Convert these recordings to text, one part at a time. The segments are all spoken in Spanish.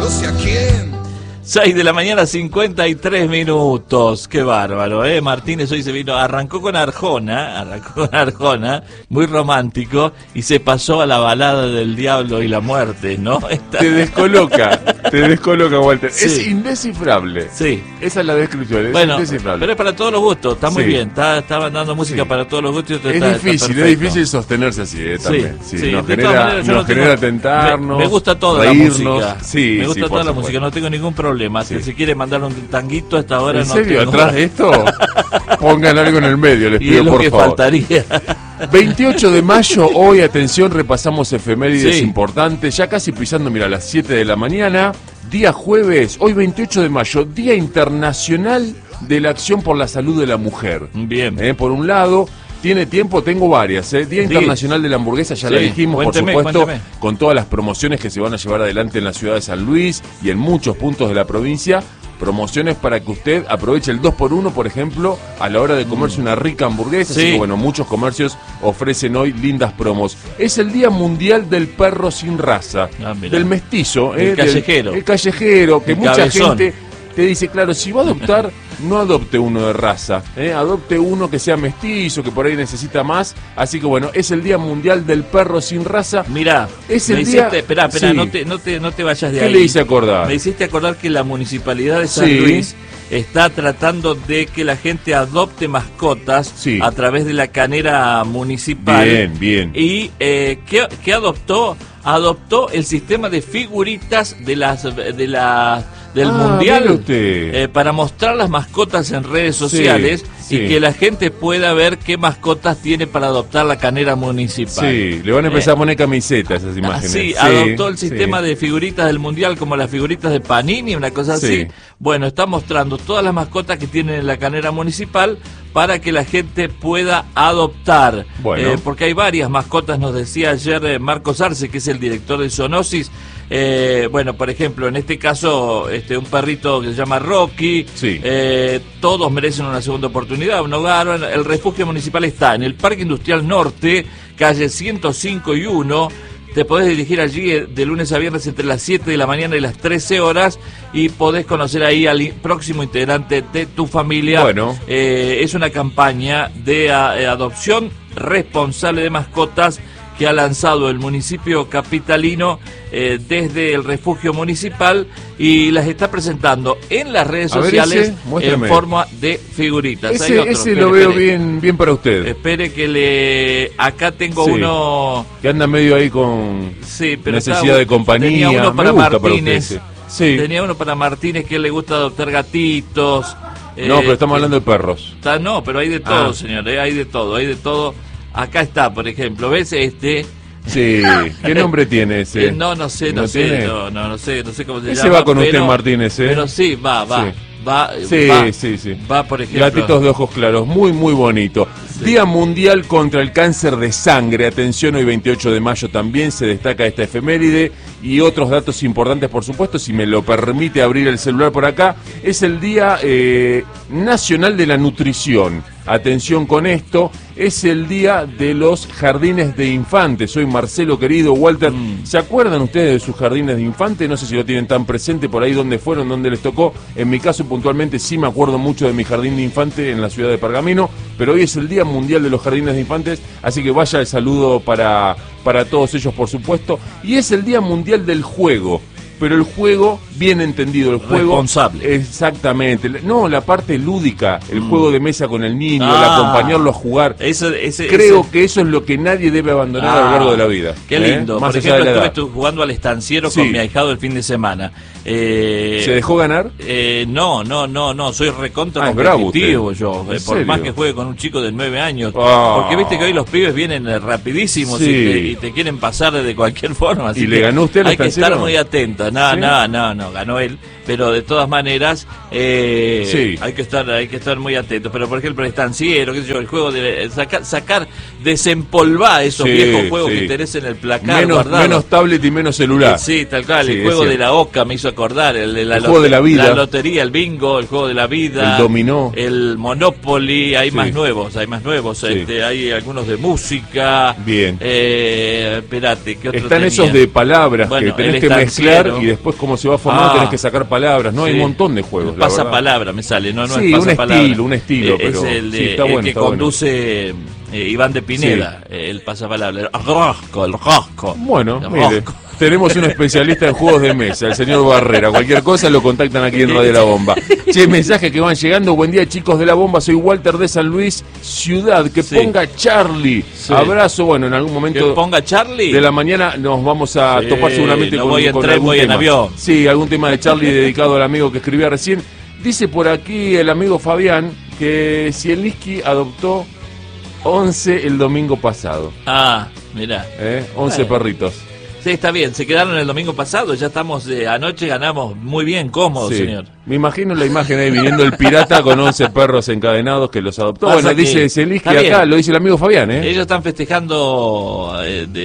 no sé a quién. 6 de la mañana, 53 minutos. Qué bárbaro, ¿eh? Martínez hoy se vino, arrancó con Arjona, muy romántico, y se pasó a la balada del diablo y la muerte, ¿no? Te descoloca, Walter. Sí. Es indescifrable. Sí. Esa es la descripción, es indescifrable. Pero es para todos los gustos, está muy bien, estaban dando música para todos los gustos. Es difícil sostenerse así, también. Sí, nos genera tentarnos, me gusta toda reírnos, la música. Sí, me gusta toda la música, no tengo ningún problema. Si se quiere mandar un tanguito a esta hora, ¿En serio? ¿Atrás de esto? Pongan algo en el medio, les pido, por favor. Faltaría. 28 de mayo, hoy, atención, repasamos efemérides importantes, ya casi pisando, mira, a las 7 de la mañana, día jueves, hoy 28 de mayo, Día Internacional de la Acción por la Salud de la Mujer. Bien. Por un lado, tiene tiempo, tengo varias. Día Internacional de la Hamburguesa, ya la dijimos, por supuesto, con todas las promociones que se van a llevar adelante en la ciudad de San Luis y en muchos puntos de la provincia. Promociones para que usted aproveche el 2x1, por ejemplo, a la hora de comerse una rica hamburguesa. Así que, bueno, muchos comercios ofrecen hoy lindas promos. Es el Día Mundial del Perro Sin Raza, del mestizo, el callejero. El callejero, que el mucha cabezón. gente te dice, claro, si va a adoptar, no adopte uno de raza, adopte uno que sea mestizo, que por ahí necesita más. Así que bueno, es el Día Mundial del Perro Sin Raza. Mirá, es el día... Espera, no te vayas de ahí. ¿Qué le hice acordar? Me hiciste acordar que la Municipalidad de San Luis está tratando de que la gente adopte mascotas a través de la canera municipal. Bien. Y ¿qué adoptó? Adoptó el sistema de figuritas del Mundial para mostrar las mascotas en redes sociales y que la gente pueda ver qué mascotas tiene para adoptar la canera municipal. Sí, le van a empezar a poner camisetas esas imágenes. Sí, adoptó el sistema de figuritas del Mundial, como las figuritas de Panini, una cosa así. Bueno, está mostrando todas las mascotas que tienen en la canera municipal para que la gente pueda adoptar. Bueno. Porque hay varias mascotas, nos decía ayer Marcos Arce, que es el director de Zoonosis. Bueno, por ejemplo, en este caso, un perrito que se llama Rocky. Todos merecen una segunda oportunidad, un hogar. El refugio municipal está en el Parque Industrial Norte, calle 105 y 1. Te podés dirigir allí de lunes a viernes entre las 7 de la mañana y las 13 horas y podés conocer ahí al próximo integrante de tu familia. Bueno. Es una campaña de adopción responsable de mascotas que ha lanzado el municipio capitalino desde el refugio municipal y las está presentando en las redes sociales en forma de figuritas. Ese lo veo bien para usted. Espere que acá tengo uno que anda medio ahí con necesidad de compañía. Tenía uno para Martínez. Tenía uno para Martínez que le gusta adoptar gatitos. No, pero estamos hablando de perros. No, pero hay de todo, señor, hay de todo. Acá está, por ejemplo, ¿ves este? Sí, ¿qué nombre tiene ese? No sé cómo se llama. Ese va con usted, Martínez, Pero sí, va. Sí. Va, por ejemplo. Gatitos de ojos claros, muy bonito. Día Mundial contra el Cáncer de Sangre. Atención, hoy 28 de mayo también se destaca esta efeméride. Y otros datos importantes, por supuesto, si me lo permite abrir el celular por acá. Es el Día Nacional de la Nutrición. Atención con esto, es el día de los jardines de infantes. Soy Marcelo, querido Walter. ¿Se acuerdan ustedes de sus jardines de infantes? No sé si lo tienen tan presente por ahí, dónde fueron, dónde les tocó. En mi caso, puntualmente, sí me acuerdo mucho de mi jardín de infante en la ciudad de Pergamino. Pero hoy es el Día Mundial de los Jardines de Infantes, así que vaya el saludo para todos ellos, por supuesto. Y es el Día Mundial del Juego. Pero el juego, bien entendido, el juego... Responsable. Exactamente. No, la parte lúdica, el juego de mesa con el niño, el acompañarlo a jugar. Creo que eso es lo que nadie debe abandonar a lo largo de la vida. Qué lindo. Por ejemplo, estuve jugando al estanciero con mi ahijado el fin de semana. ¿Se dejó ganar? No, soy recontra competitivo yo. Por más que juegue con un chico de 9 años. Porque viste que hoy los pibes vienen rapidísimos y te quieren pasar de cualquier forma. Así ¿Y le ganó usted al Hay estanciero? que estar muy atento. No, ganó él, pero de todas maneras hay que estar muy atento. Pero por ejemplo el estanciero, qué sé yo, el juego de desempolvar esos viejos juegos que tenés en el placar menos tablet y menos celular. Sí, tal cual, el juego de la oca me hizo acordar, el juego de la vida, la lotería, el bingo, el juego de la vida, el dominó, el Monopoly, hay más nuevos, hay algunos de música. Bien. Espérate, ¿qué otro están tenía? esos de palabras que tenés que mezclar Claro. y después como se va formando tenés que sacar palabras, ¿no? Sí. Hay un montón de juegos. Pasa palabra me sale, no sí, es pasapalabra. un estilo, pero es el, sí, está bueno, que está conduce Iván de Pineda, el pasapalabra. El rosco. Bueno, El mire, rosco. tenemos un especialista en juegos de mesa, el señor Barrera. Cualquier cosa lo contactan aquí en Radio La Bomba. Che, mensajes que van llegando. Buen día, chicos de La Bomba. Soy Walter de San Luis, Ciudad. Que ponga Charlie. Sí. Abrazo. Bueno, en algún momento Que ponga Charlie. de la mañana nos vamos a Sí, topar seguramente no con, voy en con tren, algún voy en tema. avión. Sí, algún tema de Charlie dedicado al amigo que escribía recién. Dice por aquí el amigo Fabián que Zielinski adoptó 11 el domingo pasado. Ah, mirá. 11 perritos. Sí, está bien, se quedaron el domingo pasado, ya estamos, anoche ganamos muy bien, cómodo, Sí. señor. Me imagino la imagen ahí viniendo el pirata con 11 perros encadenados que los adoptó. Pasa Bueno, que dice Zielinski está acá, bien. lo dice el amigo Fabián, Ellos están festejando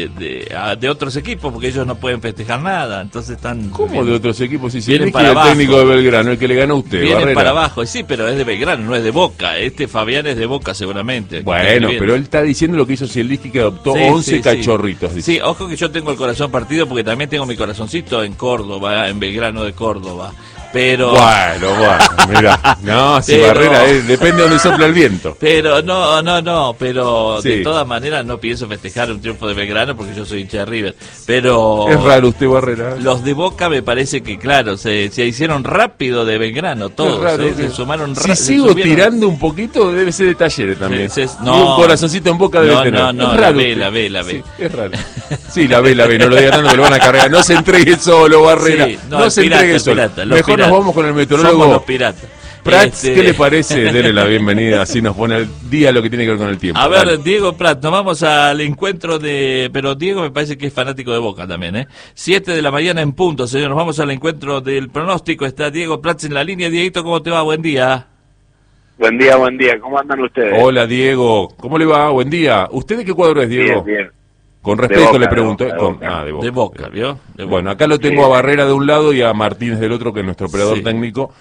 de otros equipos, porque ellos no pueden festejar nada, entonces están... ¿Cómo de otros equipos? Si Vienen Zielinski para es el abajo. técnico de Belgrano, el que le ganó a usted, Vienen Barrera. para abajo, sí, pero es de Belgrano, no es de Boca. Este Fabián es de Boca seguramente. Bueno, pero él está diciendo lo que hizo Zielinski, que adoptó Sí, 11 sí, cachorritos. Dice. Sí, ojo que yo tengo el corazón partido porque también tengo mi corazoncito en Córdoba, en Belgrano de Córdoba. Pero... Bueno, mira. No, si Pero- Barrera depende de donde sopla el viento. Pero no, pero Sí. de todas maneras no pienso festejar un triunfo de Belgrano porque yo soy hincha de River. Pero Es raro usted, Barrera. los de Boca me parece que, claro, se hicieron rápido de Belgrano, todos, Es raro, se sumaron Si ra- se sigo subieron- tirando un poquito, debe ser de Talleres también. Sí, Y un corazoncito en Boca debe tener. No, Es la raro B, usted. la B, la B. Sí, es raro. Sí, la B, no lo diga tanto que lo van a cargar. No se entregue solo, Barrera. Sí, no el se pirata, entregue el solo. pirata, los Mejor piratas. nos vamos con el Somos meteorólogo los piratas. Prats. Este- ¿Qué le parece? Dele la bienvenida, así nos pone al día lo que tiene que ver con el tiempo. A ver, Dale. Diego Prat, nos vamos al encuentro de... Pero Diego me parece que es fanático de Boca también, ¿eh? 7 de la mañana en punto, señor. Nos vamos al encuentro del pronóstico. Está Diego Prats en la línea. Dieguito, ¿cómo te va? Buen día. Buen día, ¿cómo andan ustedes? Hola, Diego. ¿Cómo le va? Buen día. ¿Usted de qué cuadro es, Diego? Bien. Con respeto Boca, le pregunto. de Boca. De Boca. De Boca, ¿vio? De Boca. Bueno, acá lo tengo Sí. a Barrera de un lado y a Martínez del otro, que es nuestro operador Sí. técnico,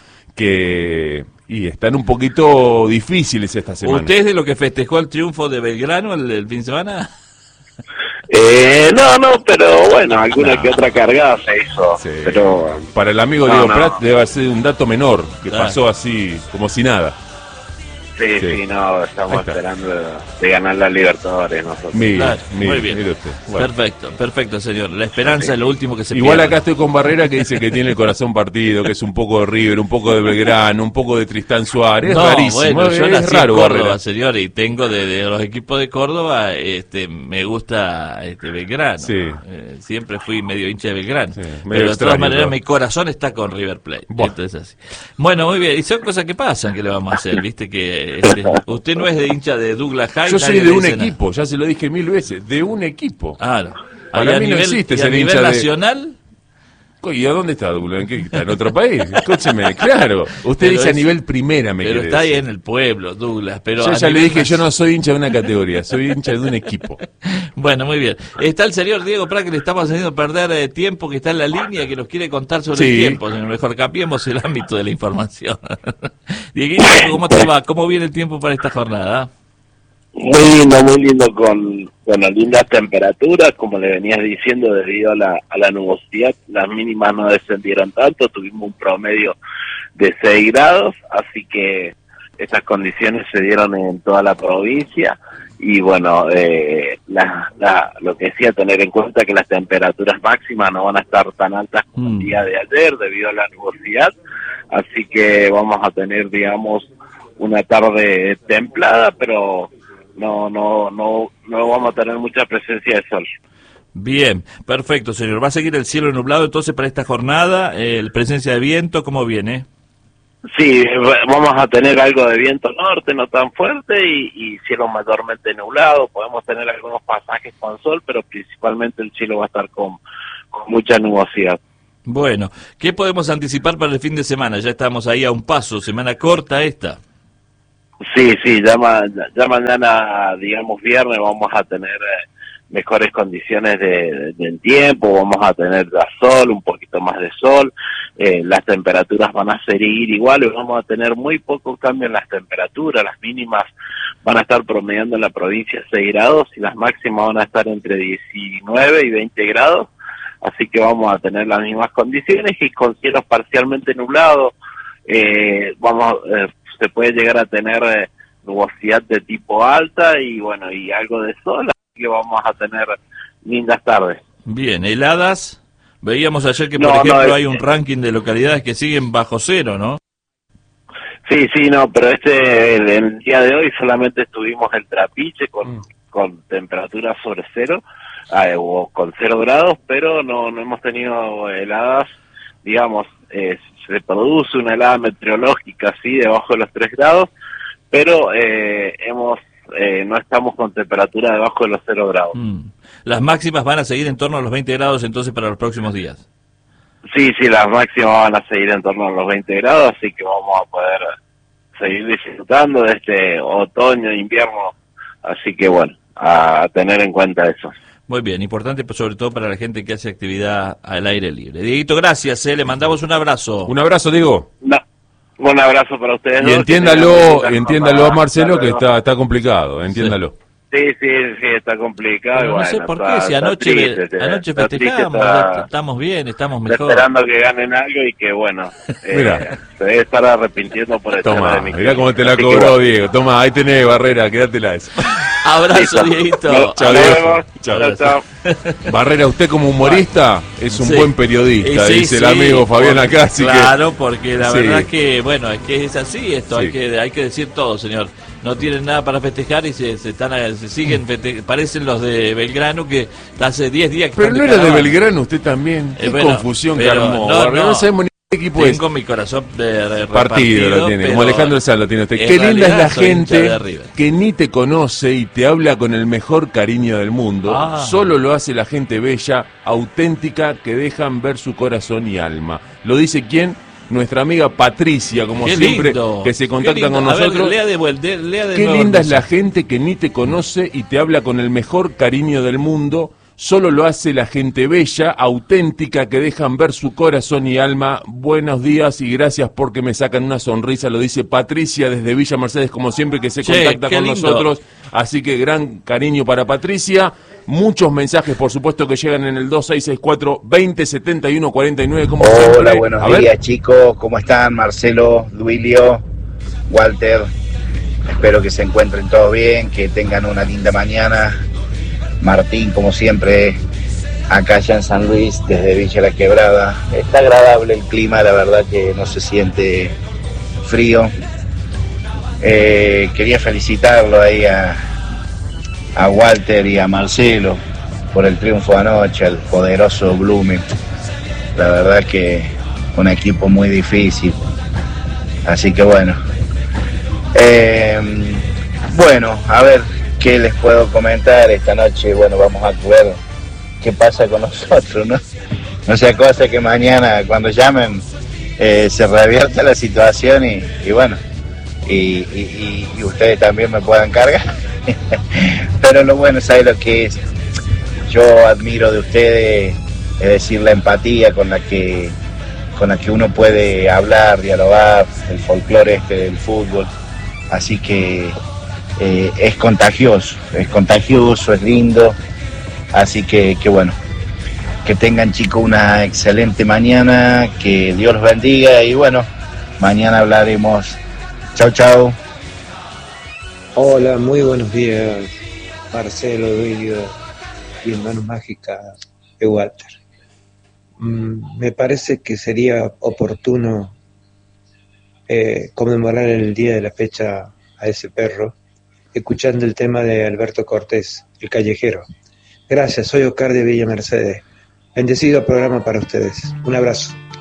que y están un poquito difíciles esta semana. ¿Usted es de lo que festejó el triunfo de Belgrano el fin de semana? No, pero bueno, alguna que otra cargada se hizo. Sí. Pero Para el amigo No, Diego no. Prat debe ser un dato menor, que Claro. pasó así, como si nada. sí, Sí. no, Ahí estamos está. esperando de ganar la Libertadores nosotros. Mire, Claro, mire, muy bien. mire usted. Bueno. Perfecto, señor. La esperanza es lo último que se Igual pierde. acá estoy con Barrera, que dice que tiene el corazón partido, que es un poco de River, un poco de Belgrano, un poco de Tristán Suárez. Es No, rarísimo, bueno, yo es nací raro, en Córdoba, Barrera. señor, y tengo de los equipos de Córdoba, me gusta Belgrano. Sí. Siempre fui medio hincha de Belgrano. Sí, medio pero de extraño, todas maneras pero- mi corazón está con River Plate. Buah. Entonces así. Bueno, muy bien. Y son cosas que pasan, que le vamos a hacer, viste que usted no es de hincha de Douglas High. Yo soy nadie de le un dice nada. equipo, ya se lo dije 1000 veces, de un equipo. Claro. Para Y a mí no nivel, existe y a ser nivel hincha de- nacional. ¿Y a dónde está Douglas? ¿En qué está? ¿En otro país? Escúcheme, claro. Usted Pero dice a es- nivel primera, me Pero quiere está ahí decir. en el pueblo, Douglas. Pero Yo a ya le nivel dije, yo nacional- no soy hincha de una categoría, soy hincha de un equipo. Bueno, muy bien. Está el señor Diego Prat, que le estamos haciendo perder tiempo, que está en la línea, que nos quiere contar sobre Sí. el tiempo. Señor, mejor cambiemos el ámbito de la información. Dieguito, ¿cómo te va? ¿Cómo viene el tiempo para esta jornada? Muy lindo con las lindas temperaturas, como le venías diciendo, debido a la nubosidad, las mínimas no descendieron tanto, tuvimos un promedio de 6 grados, así que estas condiciones se dieron en toda la provincia y bueno, lo que sí a tener en cuenta que las temperaturas máximas no van a estar tan altas como el día de ayer debido a la nubosidad, así que vamos a tener, digamos, una tarde templada, pero no vamos a tener mucha presencia de sol. Bien, perfecto, señor. ¿Va a seguir el cielo nublado entonces para esta jornada? ¿Presencia de viento? ¿Cómo viene? Sí, vamos a tener algo de viento norte, no tan fuerte, y cielo mayormente nublado. Podemos tener algunos pasajes con sol, pero principalmente el cielo va a estar con mucha nubosidad. Bueno, ¿qué podemos anticipar para el fin de semana? Ya estamos ahí a un paso, semana corta esta. Sí, ya mañana, digamos viernes, vamos a tener mejores condiciones del tiempo, vamos a tener ya sol, un poquito más de sol, las temperaturas van a seguir iguales, vamos a tener muy poco cambio en las temperaturas, las mínimas van a estar promediando en la provincia 6 grados y las máximas van a estar entre 19 y 20 grados, así que vamos a tener las mismas condiciones y con cielos parcialmente nublados. Se puede llegar a tener nubosidad de tipo alta y bueno, y algo de sol, así que vamos a tener lindas tardes. Bien, heladas. Veíamos ayer que, por ejemplo, hay un ranking de localidades que siguen bajo cero, ¿no? Sí, pero el día de hoy solamente estuvimos en Trapiche con temperaturas sobre cero, o con 0 grados, pero no hemos tenido heladas, digamos, se produce una helada meteorológica, sí, debajo de los 3 grados, pero no estamos con temperatura debajo de los 0 grados. Las máximas van a seguir en torno a los 20 grados entonces para los próximos días. Sí, las máximas van a seguir en torno a los 20 grados, así que vamos a poder seguir disfrutando de este otoño, invierno, así que bueno, a tener en cuenta eso. Muy bien, importante sobre todo para la gente que hace actividad al aire libre. Dieguito, gracias, le mandamos un abrazo. Un abrazo, Diego. Un abrazo para ustedes. Y entiéndalo a Marcelo, que está complicado, entiéndalo. Sí, está complicado. Pero no sé por qué, si anoche festejamos, estamos bien, estamos mejor. Esperando que ganen algo y que bueno, se debe estar arrepintiendo por el tema de mi mirá cómo te la cobró, bueno. Diego. Toma, ahí tenés, Barrera, quédatela eso. Abrazo, Dieguito. Chao, Diego. Chao. Barrera, usted como humorista es un buen periodista, dice el amigo Fabián acá. Claro, porque la verdad que, bueno, es que es así esto, hay que decir todo, señor. No tienen nada para festejar y se siguen parecen los de Belgrano que hace 10 días que pero no era de Belgrano usted también. Qué confusión que armó. No sabemos ni qué equipo es. Tengo mi corazón partido lo tiene, como Alejandro Sanz lo tiene usted. Qué linda es la gente que ni te conoce y te habla con el mejor cariño del mundo. Solo lo hace la gente bella, auténtica, que dejan ver su corazón y alma. ¿Lo dice quién? Nuestra amiga Patricia, como qué siempre, lindo, que se contacta con nosotros. Lea de vuelta. Qué linda es la gente que ni te conoce y te habla con el mejor cariño del mundo. Solo lo hace la gente bella, auténtica, que dejan ver su corazón y alma. Buenos días y gracias porque me sacan una sonrisa, lo dice Patricia desde Villa Mercedes, como siempre, que se contacta con nosotros. Así que gran cariño para Patricia. Muchos mensajes, por supuesto, que llegan en el 2664-2071-49. Como hola, siempre. Buenos días, chicos. ¿Cómo están? Marcelo, Duilio, Walter. Espero que se encuentren todos bien, que tengan una linda mañana. Martín, como siempre, acá ya en San Luis, desde Villa La Quebrada. Está agradable el clima, la verdad que no se siente frío. Quería felicitarlo ahí a Walter y a Marcelo por el triunfo anoche, al poderoso Blooming. La verdad que un equipo muy difícil. Así que bueno. A ver qué les puedo comentar esta noche. Bueno, vamos a ver qué pasa con nosotros, ¿no? No sea cosa que mañana cuando llamen se revierta la situación y bueno, y ustedes también me puedan cargar. Pero lo bueno, ¿sabes lo que es? Yo admiro de ustedes, es decir, la empatía con la que uno puede hablar, dialogar, el folclore del fútbol. Así que es contagioso, es lindo. Así que bueno, que tengan, chicos, una excelente mañana, que Dios los bendiga y bueno, mañana hablaremos. Chau. Hola, muy buenos días, Marcelo, Duilio y Manos Mágicas de Walter. Me parece que sería oportuno conmemorar el día de la fecha a ese perro, escuchando el tema de Alberto Cortés, El Callejero. Gracias, soy Oscar de Villa Mercedes. Bendecido programa para ustedes. Un abrazo.